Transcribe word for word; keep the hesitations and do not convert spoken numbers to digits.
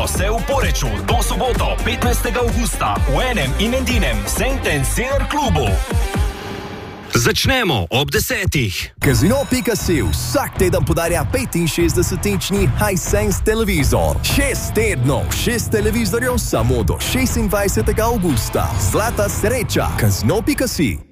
se v Poreču to soboto, petnajstega avgusta, v enem in edinem Saint and Sinner klubu. Začnemo ob desetih. Casino pika si vsak teden podarja petinšestdesetinčni Hisense televizor. Šest tednov, šest televizorjev samo do šestindvajsetega avgusta. Zlata sreča. Casino pika si.